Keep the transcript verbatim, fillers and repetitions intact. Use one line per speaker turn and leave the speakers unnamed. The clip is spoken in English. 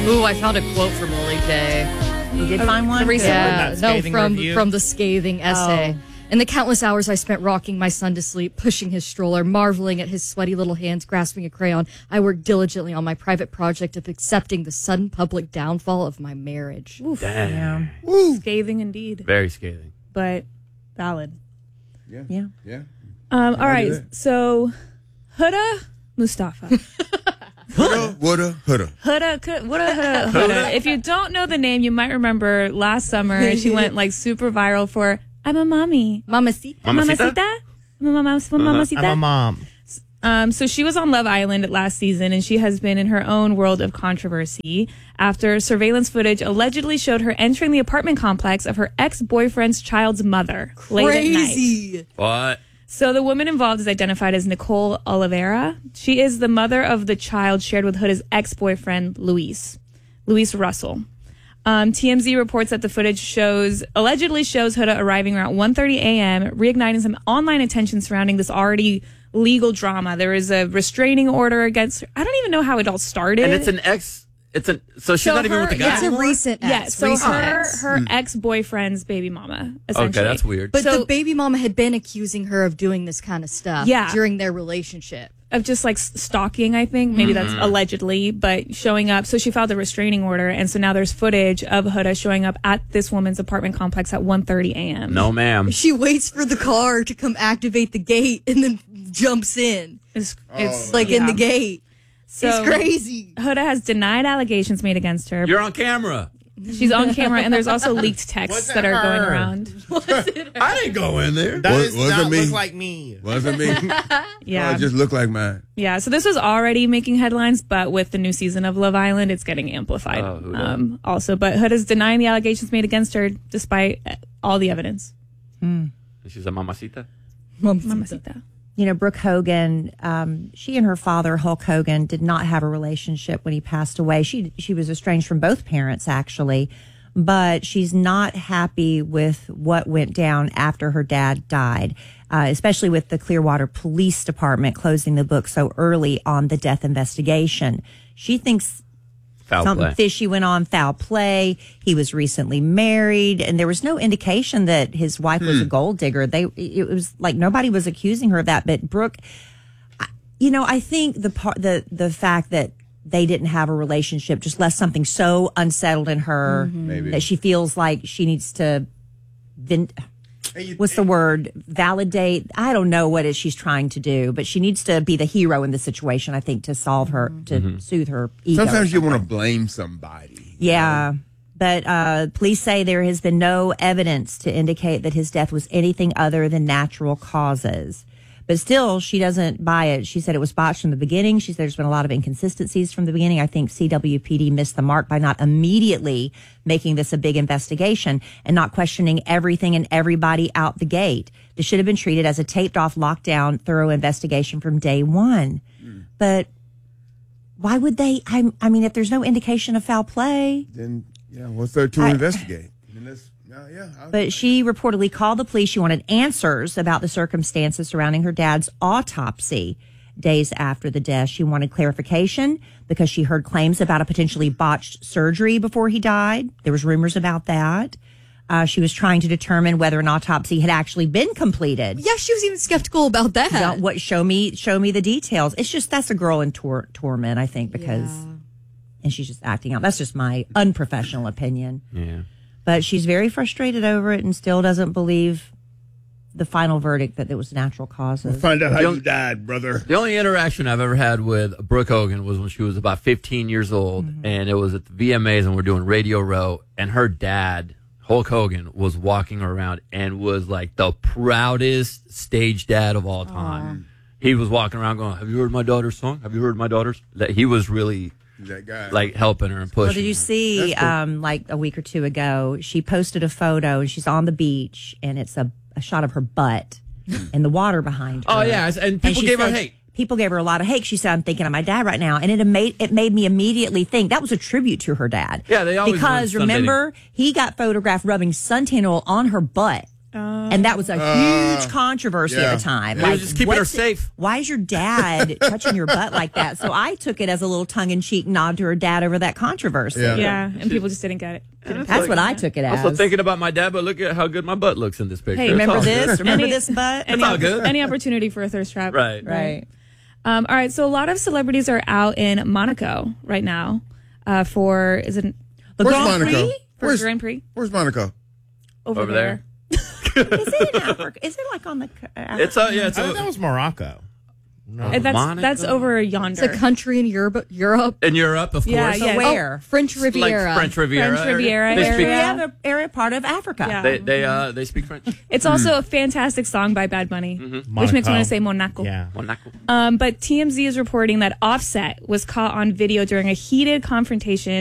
Ooh, I found a quote from Lily J.
You did find one?
Yeah, no, from
review?
from the scathing essay.
Oh.
In the countless hours I spent rocking my son to sleep, pushing his stroller, marveling at his sweaty little hands grasping a crayon, I worked diligently on my private project of accepting the sudden public downfall of my marriage.
Oof.
Damn.
Yeah. Scathing indeed,
Very scathing.
but valid.
Yeah.
Yeah.
Yeah.
Um, all
I
right,
do that.
so Huda Mustafa.
Huda, woulda, huda.
Huda, Huda, Huda, Huda. If you don't know the name, you might remember last summer she went like super viral for "I'm a mommy,
Mamacita.
Mamacita?
mamacita, I'm a mama- mamacita."
I'm a mom.
Um, so she was on Love Island last season, and she has been in her own world of controversy after surveillance footage allegedly showed her entering the apartment complex of her ex-boyfriend's child's mother late at night.
Crazy.
What?
So the woman involved is identified as Nicole Oliveira. She is the mother of the child shared with Huda's ex-boyfriend, Luis, Luis Russell. Um, T M Z reports that the footage shows, allegedly shows Huda arriving around one thirty a.m., reigniting some online attention surrounding this already legal drama. There is a restraining order against her. I don't even know how it all started.
And it's an ex. It's an. So she's
So
not even
her-
with the guy.
yeah.
It's a
anymore?
recent ex.
Yeah, so
recent
her,
ex.
her ex-boyfriend's baby mama, essentially.
Okay, that's weird.
But
So-
the baby mama had been accusing her of doing this kind of stuff
Yeah.
during their relationship.
Of just like s- stalking, I think. Maybe
Mm-hmm.
that's allegedly, but showing up. So she filed a restraining order, and so now there's footage of Huda showing up at this woman's apartment complex at one thirty a.m.
No, ma'am.
She waits for the car to come activate the gate and then jumps in.
It's,
Oh,
it's
Like in
yeah.
the gate.
So
It's crazy.
Huda has denied allegations made against her.
You're on camera.
She's on camera, and there's also leaked texts that are going
her?
around.
I didn't go in there.
That
Was-
does
wasn't
not
me.
look like me.
Wasn't me.
Yeah.
Oh, it just looked like mine.
Yeah, so this was already making headlines, but with the new season of Love Island, it's getting amplified.
Oh, who
um, also, but Huda's denying the allegations made against her despite uh, all the evidence.
She's a mamacita.
Mamacita.
You know, Brooke Hogan, um, she and her father, Hulk Hogan, did not have a relationship when he passed away. She she was estranged from both parents, actually, but she's not happy with what went down after her dad died, uh, especially with the Clearwater Police Department closing the book so early on the death investigation. She thinks
Foul
something
play.
fishy went on, foul play. He was recently married, and there was no indication that his wife was a gold digger. They, it was like nobody was accusing her of that. But Brooke, I- you know, I think the part, the the fact that they didn't have a relationship just left something so unsettled in her
Maybe.
that she feels like she needs to. Vin-
And you-
What's the word? Validate. I don't know what it is she's trying to do, but she needs to be the hero in the situation, I think, to solve her, to soothe her ego.
Sometimes you want to blame somebody.
Yeah. But uh, police say there has been no evidence to indicate that his death was anything other than natural causes. But still, she doesn't buy it. She said it was botched from the beginning. She said there's been a lot of inconsistencies from the beginning. I think C W P D missed the mark by not immediately making this a big investigation and not questioning everything and everybody out the gate. This should have been treated as a taped off, lockdown, thorough investigation from day one. But why would they? I, I mean, if there's no indication of foul play.
Then, yeah, what's there to
I-
investigate? I mean, let's, no, yeah. I'll-
But she reportedly called the police. She wanted answers about the circumstances surrounding her dad's autopsy days after the death. She wanted clarification because she heard claims about a potentially botched surgery before he died. There was rumors about that. Uh, she was trying to determine whether an autopsy had actually been completed.
Yeah, she was even skeptical about that.
Don't- what show me show me the details. It's just that's a girl in tor- torment, I think, because and she's just acting out. That's just my unprofessional opinion.
Yeah.
But she's very frustrated over it and still doesn't believe the final verdict that it was natural causes.
Find out how
Young-
you died, brother.
The only interaction I've ever had with Brooke Hogan was when she was about fifteen years old, and it was at the V M As, and we're doing Radio Row, and her dad, Hulk Hogan, was walking around and was like the proudest stage dad of all time. He was walking around going, "Have you heard my daughter's song? Have you heard my daughter's?" That he was really
That guy.
like helping her and pushing.
Well, did you
her.
see,
That's cool.
um, like a week or two ago, she posted a photo and she's on the beach and it's a, a shot of her butt and the water behind her.
Oh, yeah, and people
she
gave her
said-
hate.
People gave her a lot of hate. She said, "I'm thinking of my dad right now," and it made it made me immediately think that was a tribute to her dad.
Yeah, they always
because
went sunbathing.
remember he got photographed rubbing suntan oil on her butt. And that was a huge controversy
yeah.
at the time.
They were just keeping her
what's it-
safe.
Why is your dad touching your butt like that? So I took it as a little tongue-in-cheek nod to her dad over that controversy.
Yeah.
Yeah, and people just didn't get it. Didn't
That's
like-
what I took it as.
Also thinking about my dad, but look at how good my butt looks in this picture.
Hey,
It's
Remember
all
this?
good.
Remember
Any-
this butt?
any,
all good.
any opportunity for a thirst trap.
Right.
Right.
Um, all right. So a lot of celebrities are out in Monaco right now uh, for is it
The
Where's
Grand
Monaco?
Prix?
for
Where's,
Grand Prix
where's Monaco?
over,
Over
there.
there.
Is it in Africa? Is it like on the? Uh,
It's a yeah. It's
I thought that
a,
was Morocco. No.
And that's
Monaco?
that's over
It's
yonder.
a country in Europe. Europe.
in Europe, of
Yeah,
course.
yeah.
so where?
French
Like
Riviera.
French Riviera.
French Riviera
They
area.
speak.
We have an area part of Africa.
Yeah.
They they uh they speak French.
It's also a fantastic song by Bad Bunny, which makes me want
Monaco.
to say Monaco.
Yeah.
Monaco.
Um, but T M Z is reporting that Offset was caught on video during a heated confrontation